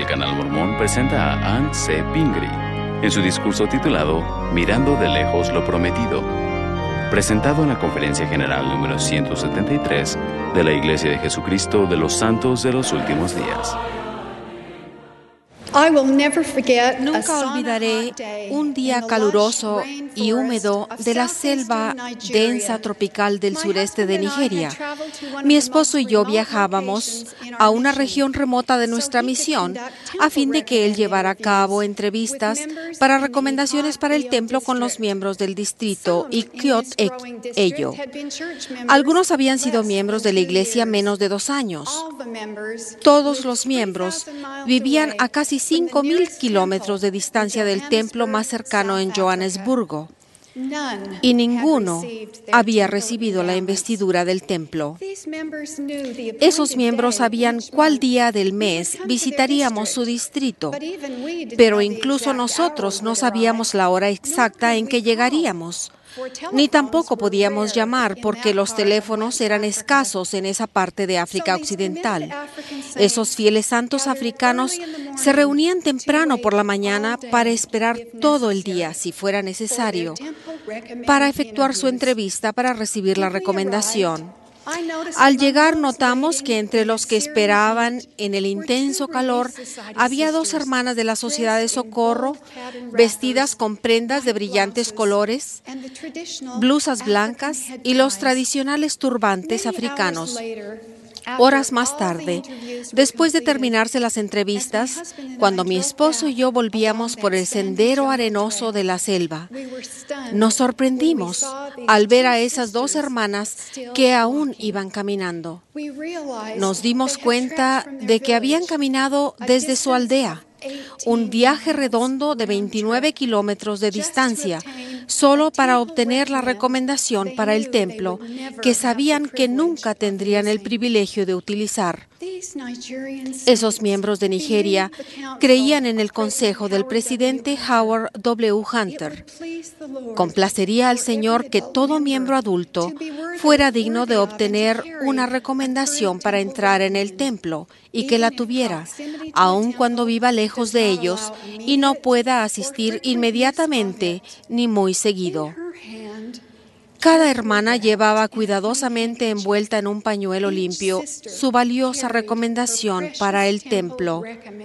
Canal Mormón presenta a Ann C. Pingree en su discurso titulado Mirando de lejos lo prometido, presentado en la Conferencia General número 173 de la Iglesia de Jesucristo de los Santos de los Últimos Días. Nunca olvidaré un día caluroso y húmedo de la selva densa tropical del sureste de Nigeria. Mi esposo y yo viajábamos a una región remota de nuestra misión a fin de que él llevara a cabo entrevistas para recomendaciones para el templo con los miembros del distrito Ikiot Eyo. Algunos habían sido miembros de la iglesia menos de 2 años. Todos los miembros vivían a casi 5,000 kilómetros de distancia del templo más cercano en Johannesburgo, y ninguno había recibido la investidura del templo. Esos miembros sabían cuál día del mes visitaríamos su distrito, pero incluso nosotros no sabíamos la hora exacta en que llegaríamos. Ni tampoco podíamos llamar porque los teléfonos eran escasos en esa parte de África Occidental. Esos fieles santos africanos se reunían temprano por la mañana para esperar todo el día, si fuera necesario, para efectuar su entrevista para recibir la recomendación. Al llegar notamos que entre los que esperaban en el intenso calor había 2 hermanas de la Sociedad de Socorro vestidas con prendas de brillantes colores, blusas blancas y los tradicionales turbantes africanos. Horas más tarde, después de terminarse las entrevistas, cuando mi esposo y yo volvíamos por el sendero arenoso de la selva, nos sorprendimos al ver a esas 2 hermanas que aún iban caminando. Nos dimos cuenta de que habían caminado desde su aldea, un viaje redondo de 29 kilómetros de distancia, solo para obtener la recomendación para el templo que sabían que nunca tendrían el privilegio de utilizar. Esos miembros de Nigeria creían en el consejo del presidente Howard W. Hunter. Complacería al Señor que todo miembro adulto fuera digno de obtener una recomendación para entrar en el templo y que la tuviera, aun cuando viva lejos de ellos y no pueda asistir inmediatamente ni muy seguido. Cada hermana llevaba cuidadosamente envuelta en un pañuelo limpio su valiosa recomendación para el templo.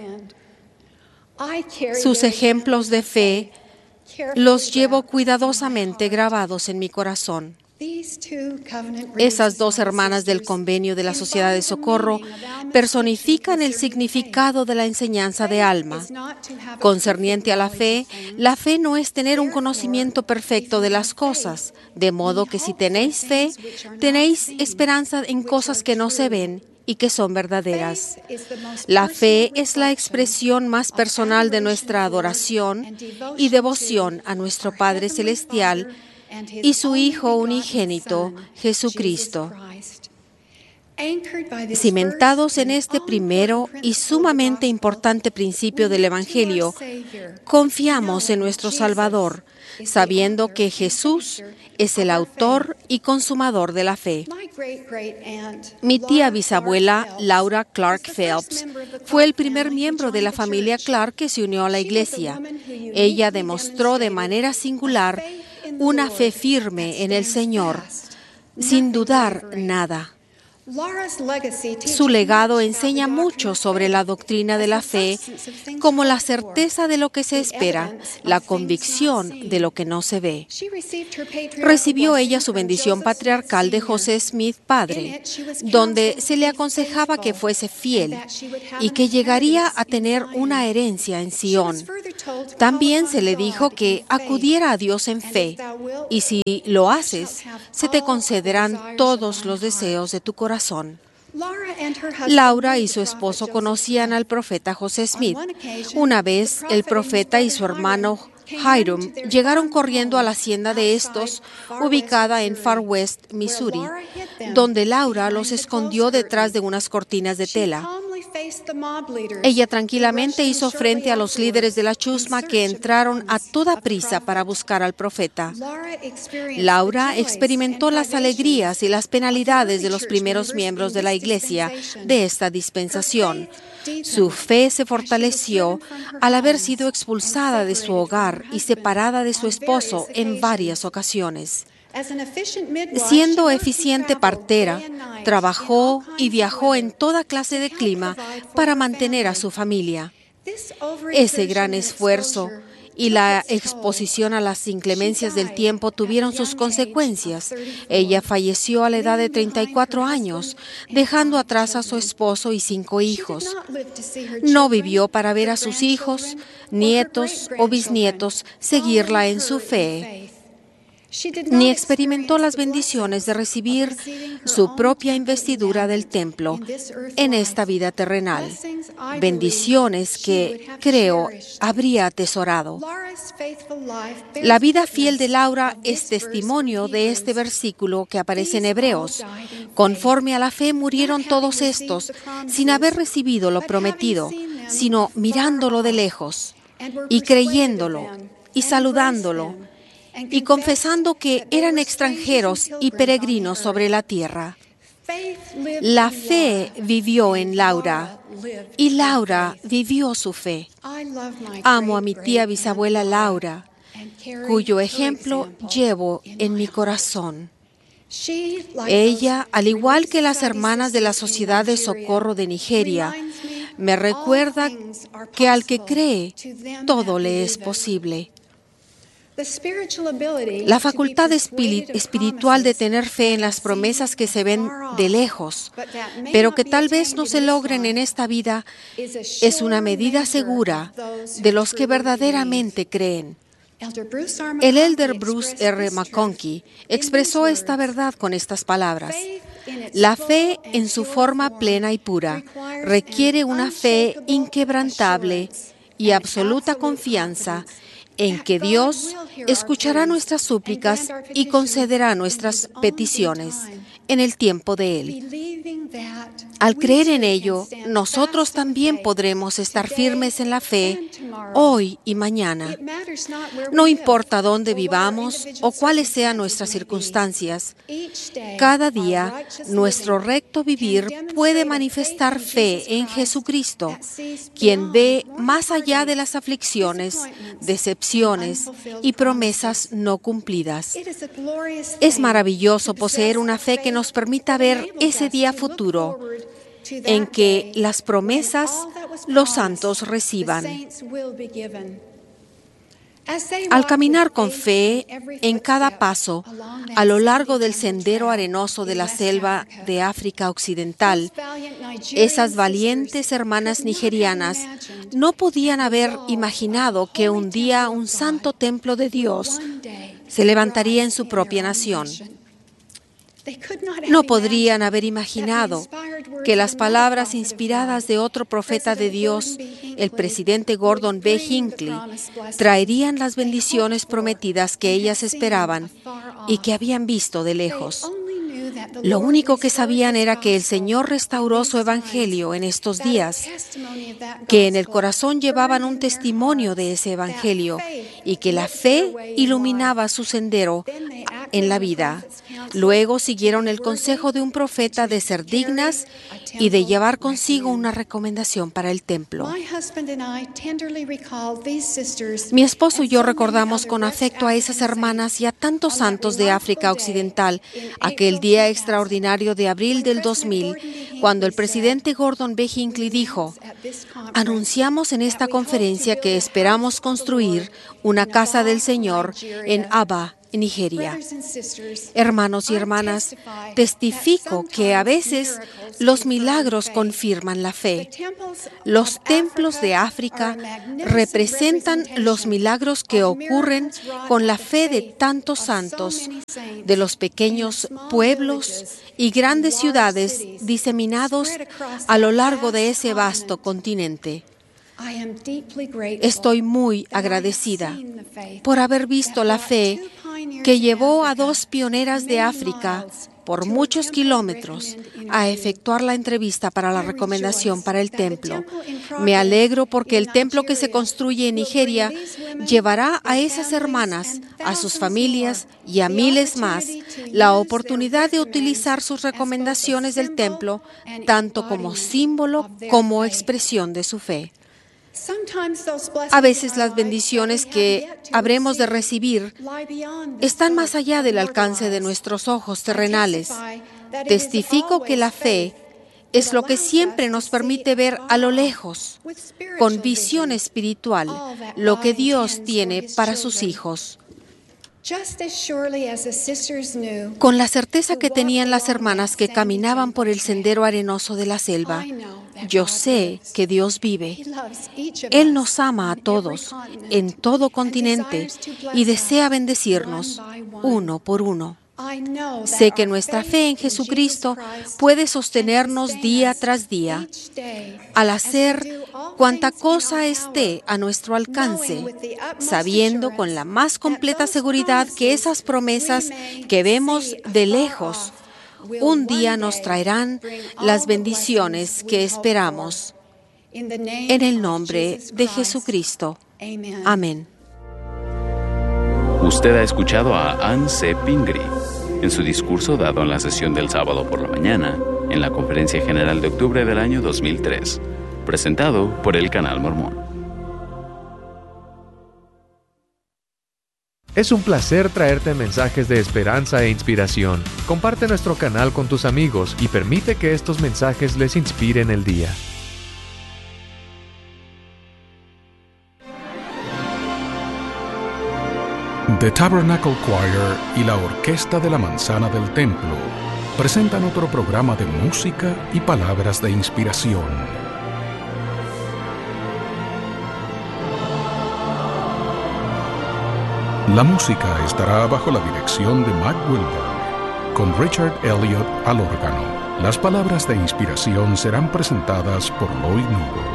Sus ejemplos de fe los llevo cuidadosamente grabados en mi corazón. Esas 2 hermanas del convenio de la Sociedad de Socorro personifican el significado de la enseñanza de Alma. Concerniente a la fe no es tener un conocimiento perfecto de las cosas, de modo que si tenéis fe, tenéis esperanza en cosas que no se ven y que son verdaderas. La fe es la expresión más personal de nuestra adoración y devoción a nuestro Padre Celestial y su Hijo unigénito, Jesucristo. Cimentados en este primero y sumamente importante principio del Evangelio, confiamos en nuestro Salvador, sabiendo que Jesús es el autor y consumador de la fe. Mi tía bisabuela, Laura Clark Phelps, fue el primer miembro de la familia Clark que se unió a la iglesia. Ella demostró de manera singular una fe firme en el Señor, sin dudar nada. Su legado enseña mucho sobre la doctrina de la fe, como la certeza de lo que se espera, la convicción de lo que no se ve. Recibió ella su bendición patriarcal de José Smith, padre, donde se le aconsejaba que fuese fiel y que llegaría a tener una herencia en Sion. También se le dijo que acudiera a Dios en fe, y si lo haces, se te concederán todos los deseos de tu corazón. Laura y su esposo conocían al profeta José Smith. Una vez, el profeta y su hermano Hiram llegaron corriendo a la hacienda de estos, ubicada en Far West, Missouri, donde Laura los escondió detrás de unas cortinas de tela. Ella tranquilamente hizo frente a los líderes de la chusma que entraron a toda prisa para buscar al profeta. Laura experimentó las alegrías y las penalidades de los primeros miembros de la iglesia de esta dispensación. Su fe se fortaleció al haber sido expulsada de su hogar y separada de su esposo en varias ocasiones. Siendo eficiente partera, trabajó y viajó en toda clase de clima para mantener a su familia. Ese gran esfuerzo y la exposición a las inclemencias del tiempo tuvieron sus consecuencias. Ella falleció a la edad de 34 años, dejando atrás a su esposo y 5 hijos. No vivió para ver a sus hijos, nietos o bisnietos seguirla en su fe, ni experimentó las bendiciones de recibir su propia investidura del templo en esta vida terrenal, bendiciones que, creo, habría atesorado. La vida fiel de Laura es testimonio de este versículo que aparece en Hebreos. Conforme a la fe murieron todos estos, sin haber recibido lo prometido, sino mirándolo de lejos, y creyéndolo, y saludándolo, y confesando que eran extranjeros y peregrinos sobre la tierra. La fe vivió en Laura, y Laura vivió su fe. Amo a mi tía bisabuela Laura, cuyo ejemplo llevo en mi corazón. Ella, al igual que las hermanas de la Sociedad de Socorro de Nigeria, me recuerda que al que cree, todo le es posible. La facultad espiritual de tener fe en las promesas que se ven de lejos, pero que tal vez no se logren en esta vida, es una medida segura de los que verdaderamente creen. El elder Bruce R. McConkie expresó esta verdad con estas palabras: la fe en su forma plena y pura requiere una fe inquebrantable y absoluta confianza en que Dios escuchará nuestras súplicas y concederá nuestras peticiones en el tiempo de Él. Al creer en ello, nosotros también podremos estar firmes en la fe hoy y mañana. No importa dónde vivamos o cuáles sean nuestras circunstancias, cada día nuestro recto vivir puede manifestar fe en Jesucristo, quien ve más allá de las aflicciones, decepciones y promesas no cumplidas. Es maravilloso poseer una fe que nos permita ver ese día futuro en que las promesas los santos reciban. Al caminar con fe en cada paso a lo largo del sendero arenoso de la selva de África Occidental, esas valientes hermanas nigerianas no podían haber imaginado que un día un santo templo de Dios se levantaría en su propia nación. No podrían haber imaginado que las palabras inspiradas de otro profeta de Dios, el presidente Gordon B. Hinckley, traerían las bendiciones prometidas que ellas esperaban y que habían visto de lejos. Lo único que sabían era que el Señor restauró su evangelio en estos días, que en el corazón llevaban un testimonio de ese evangelio y que la fe iluminaba su sendero en la vida. Luego siguieron el consejo de un profeta de ser dignas y de llevar consigo una recomendación para el templo. Mi esposo y yo recordamos con afecto a esas hermanas y a tantos santos de África Occidental aquel día extraordinario de abril del 2000, cuando el presidente Gordon B. Hinckley dijo: anunciamos en esta conferencia que esperamos construir una casa del Señor en Aba, Nigeria. Hermanos y hermanas, testifico que a veces los milagros confirman la fe. Los templos de África representan los milagros que ocurren con la fe de tantos santos, de los pequeños pueblos y grandes ciudades diseminados a lo largo de ese vasto continente. Estoy muy agradecida por haber visto la fe que llevó a 2 pioneras de África por muchos kilómetros a efectuar la entrevista para la recomendación para el templo. Me alegro porque el templo que se construye en Nigeria llevará a esas hermanas, a sus familias y a miles más la oportunidad de utilizar sus recomendaciones del templo tanto como símbolo como expresión de su fe. A veces las bendiciones que habremos de recibir están más allá del alcance de nuestros ojos terrenales. Testifico que la fe es lo que siempre nos permite ver a lo lejos, con visión espiritual, lo que Dios tiene para sus hijos. Con la certeza que tenían las hermanas que caminaban por el sendero arenoso de la selva, yo sé que Dios vive. Él nos ama a todos, en todo continente, y desea bendecirnos, uno por uno. Sé que nuestra fe en Jesucristo puede sostenernos día tras día. Al hacer cuanta cosa esté a nuestro alcance, sabiendo con la más completa seguridad que esas promesas que vemos de lejos, un día nos traerán las bendiciones que esperamos. En el nombre de Jesucristo. Amén. Usted ha escuchado a Ann C. Pingree en su discurso dado en la sesión del sábado por la mañana en la Conferencia General de octubre del año 2003, presentado por el Canal Mormón. Es un placer traerte mensajes de esperanza e inspiración. Comparte nuestro canal con tus amigos y permite que estos mensajes les inspiren el día. The Tabernacle Choir y la Orquesta de la Manzana del Templo presentan otro programa de música y palabras de inspiración. La música estará bajo la dirección de Matt Wilberg, con Richard Elliott al órgano. Las palabras de inspiración serán presentadas por Lloyd Newell.